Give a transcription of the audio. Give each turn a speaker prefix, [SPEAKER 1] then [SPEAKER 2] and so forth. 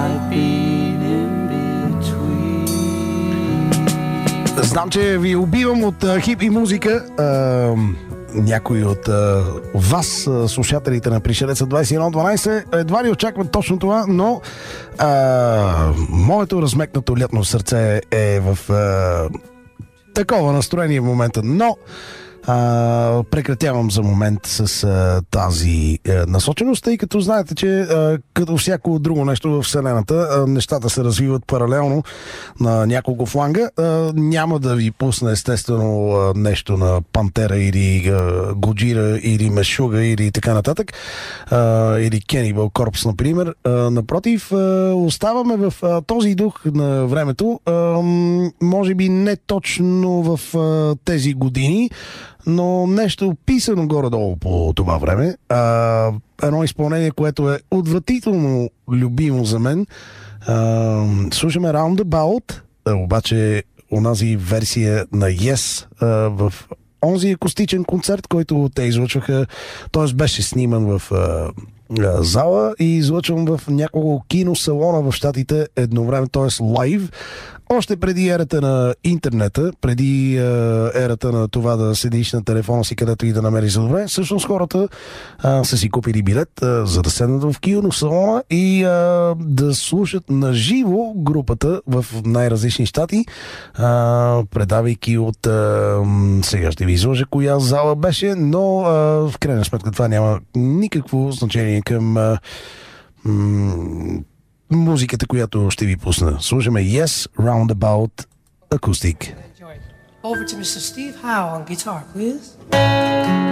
[SPEAKER 1] Знам, че ви убивам от хипи музика. Някои от вас, слушателите на Пришелеца 2112, едва ли очакват точно това, но моето размекнато лятно сърце е в такова настроение в момента, но прекратявам за момент с тази насоченост, тъй като знаете, че като всяко друго нещо в Вселената, нещата се развиват паралелно на няколко фланга. Няма да ви пусна естествено нещо на Пантера или Годжира или Мешуга или така нататък, или Cannibal Corpse, например. Напротив, оставаме в този дух на времето, може би не точно в тези години, но нещо писано горе-долу по това време. Едно изпълнение, което е отвратително любимо за мен. Слушаме Roundabout, обаче онази версия на Yes в онзи акустичен концерт, който те излъчваха, т.е. беше сниман в зала и излъчван в няколко киносалона в щатите едновременно, т.е. лайв. Още преди ерата на интернета, преди ерата на това да седиш на телефона си където и да намериш за добре, всъщност хората са си купили билет, за да седнат в киносалона и да слушат на живо групата в най-различни щати, предавайки от сега ще ви изложа коя зала беше, но в крайна сметка това няма никакво значение към музиката, която ще ви пусна. Слушаме Yes, Roundabout, Acoustic.
[SPEAKER 2] Over to Mr. Steve Howe on guitar, please.